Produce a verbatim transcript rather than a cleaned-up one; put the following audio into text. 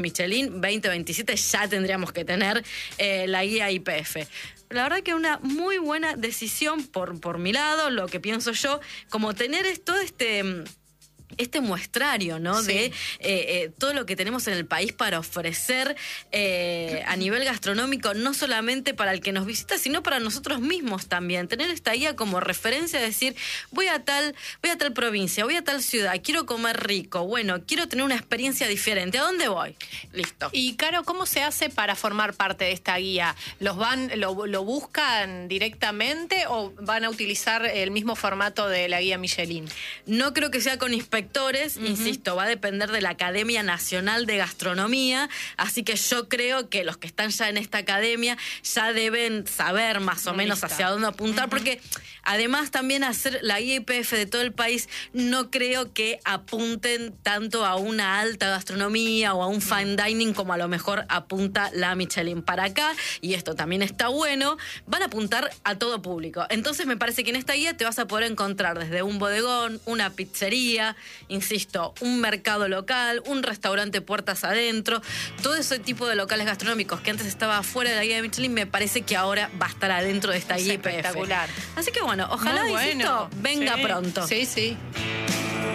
Michelin veinte veintisiete ya tendríamos que tener eh, la guía I P F. La verdad que una muy buena decisión por, por mi lado, lo que pienso yo, como tener todo este... este muestrario, ¿no? Sí. De eh, eh, todo lo que tenemos en el país para ofrecer eh, a nivel gastronómico, no solamente para el que nos visita, sino para nosotros mismos también. Tener esta guía como referencia, decir, voy a tal, voy a tal provincia, voy a tal ciudad, quiero comer rico, bueno, quiero tener una experiencia diferente. ¿A dónde voy? Listo. Y, Caro, ¿cómo se hace para formar parte de esta guía? ¿Los van, lo, lo buscan directamente o van a utilizar el mismo formato de la guía Michelin? No creo que sea con inspectores. Uh-huh. Insisto, va a depender de la Academia Nacional de Gastronomía, así que yo creo que los que están ya en esta academia ya deben saber más o menos hacia dónde apuntar, uh-huh. porque además también hacer la guía I P F de todo el país no creo que apunten tanto a una alta gastronomía o a un fine dining como a lo mejor apunta la Michelin para acá, y esto también está bueno, van a apuntar a todo público. Entonces me parece que en esta guía te vas a poder encontrar desde un bodegón, una pizzería, insisto, un mercado local, un restaurante puertas adentro, todo ese tipo de locales gastronómicos que antes estaba fuera de la guía de Michelin, me parece que ahora va a estar adentro de esta guía I P F. Espectacular. Así que bueno, ojalá, Muy bueno. insisto, venga sí. pronto. Sí, sí.